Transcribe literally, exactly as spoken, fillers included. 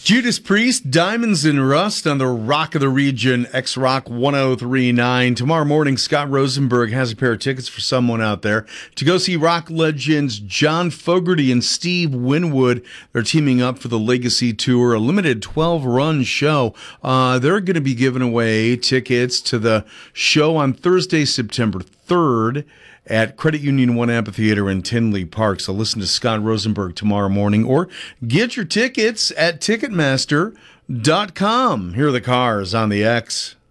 Judas Priest, Diamonds and Rust on the Rock of the Region, X-Rock ten thirty-nine. Tomorrow morning, Scott Rosenberg has a pair of tickets for someone out there to go see rock legends John Fogerty and Steve Winwood. They're teaming up for the Legacy Tour, a limited twelve-run show. Uh, they're going to be giving away tickets to the show on Thursday, September third. At Credit Union One Amphitheater in Tinley Park. So listen to Scott Rosenberg tomorrow morning or get your tickets at Ticketmaster dot com. Here are the Cars on the X.